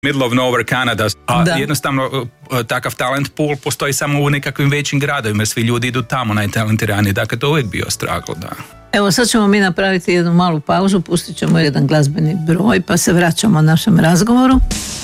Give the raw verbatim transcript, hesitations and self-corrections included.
middle of nowhere Canada, a Da. jednostavno takav talent pool postoji samo u nekakvim većim gradovima, svi ljudi idu tamo najtalentiraniji, dakle to je uvijek bio struggle, da. Evo sad ćemo mi napraviti jednu malu pauzu, pustit ćemo jedan glazbeni broj pa se vraćamo našem razgovoru.